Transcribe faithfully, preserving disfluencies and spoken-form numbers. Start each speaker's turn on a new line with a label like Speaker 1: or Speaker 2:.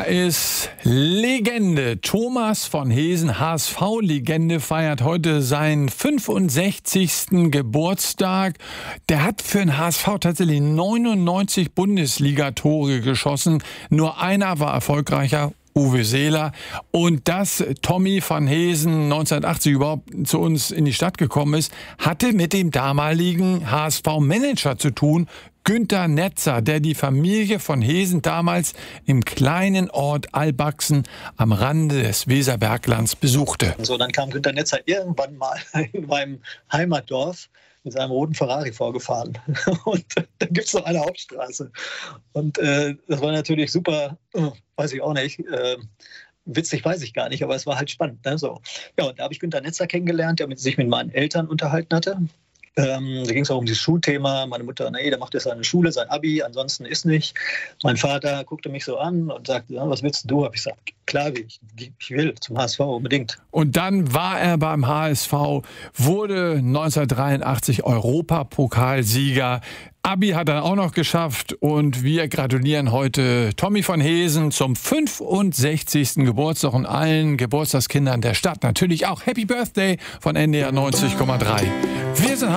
Speaker 1: ist Legende. Thomas von Heesen, H S V-Legende, feiert heute seinen fünfundsechzigsten Geburtstag. Der hat für den H S V tatsächlich neunundneunzig Bundesliga-Tore geschossen. Nur einer war erfolgreicher. Uwe Seeler. Und dass Tommy van Heesen neunzehnhundertachtzig überhaupt zu uns in die Stadt gekommen ist, hatte mit dem damaligen H S V-Manager zu tun, Günter Netzer, der die Familie von Heesen damals im kleinen Ort Albachsen am Rande des Weserberglands besuchte.
Speaker 2: So, dann kam Günter Netzer irgendwann mal in meinem Heimatdorf mit seinem roten Ferrari vorgefahren. Und da gibt es noch eine Hauptstraße. Und äh, das war natürlich super, äh, weiß ich auch nicht, äh, witzig weiß ich gar nicht, aber es war halt spannend. Ne? So. Ja, und da habe ich Günter Netzer kennengelernt, der mit, sich mit meinen Eltern unterhalten hatte. Ähm, da ging es auch um das Schulthema. Meine Mutter, nee, der macht jetzt seine Schule, sein Abi, ansonsten ist nicht. Mein Vater guckte mich so an und sagte, ja, was willst du? Habe ich gesagt, klar, ich, ich will zum H S V unbedingt.
Speaker 1: Und dann war er beim H S V, wurde neunzehnhundertdreiundachtzig Europapokalsieger. Abi hat er auch noch geschafft und wir gratulieren heute Tommy van Heesen zum fünfundsechzigsten Geburtstag und allen Geburtstagskindern der Stadt. Natürlich auch Happy Birthday von N D R neunzig Komma drei. Wir sind